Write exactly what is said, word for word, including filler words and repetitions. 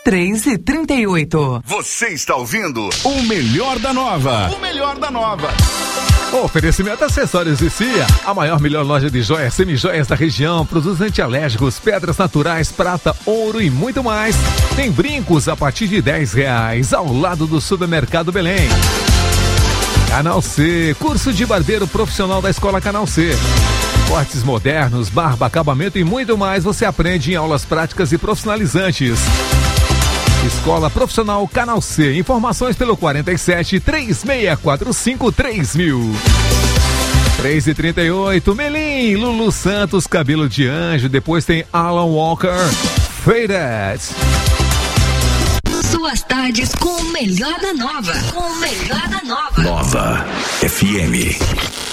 três e trinta e oito. Você está ouvindo o melhor da nova. O melhor da nova. Oferecimento Acessórios e Cia, a maior, melhor loja de joias, semijoias da região, produtos antialérgicos, pedras naturais, prata, ouro e muito mais. Tem brincos a partir de dez reais, ao lado do Supermercado Belém. Canal C, curso de barbeiro profissional da Escola Canal C. Cortes modernos, barba, acabamento e muito mais você aprende em aulas práticas e profissionalizantes. Escola Profissional Canal C. Informações pelo quarenta e sete, três seis quatro cinco, três mil. três e trinta e oito, Melim, Lulu Santos, Cabelo de Anjo. Depois tem Alan Walker, Faded. Suas tardes com o melhor da nova. Com o melhor da nova. Nova F M.